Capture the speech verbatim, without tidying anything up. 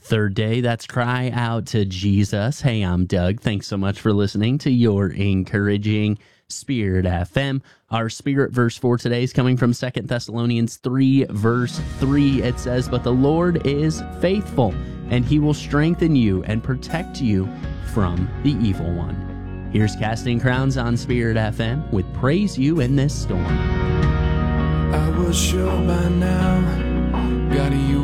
Third day, that's Cry Out to Jesus. Hey, I'm Doug. Thanks so much for listening to your encouraging Spirit F M. Our Spirit verse for today is coming from Second Thessalonians three, verse three. It says, "But the Lord is faithful, and he will strengthen you and protect you from the evil one." Here's Casting Crowns on Spirit F M with Praise You in This Storm. I was sure by now, God, you